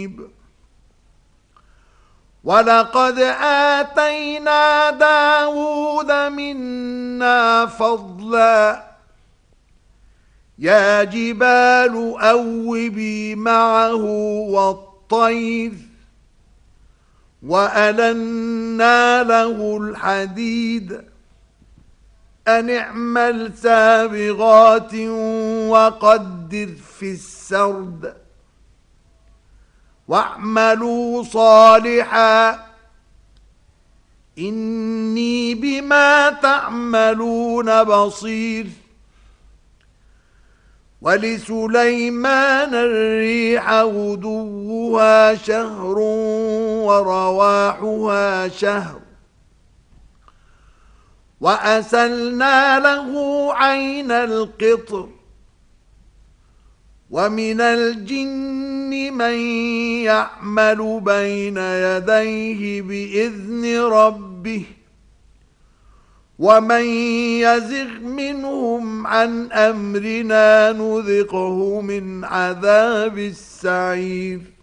ولقد آتينا داود منا فضلا يا جبال أوبي معه والطير وألنا له الحديد أن اعمل سابغات وقدر في السرد واعملوا صالحا إني بما تعملون بصير. ولسليمان الريح غدوها شهر ورواحها شهر وأسلنا له عين القطر ومن الجن من يعمل بين يديه بإذن ربه ومن يزغ منهم عن أمرنا نذقه من عذاب السعير.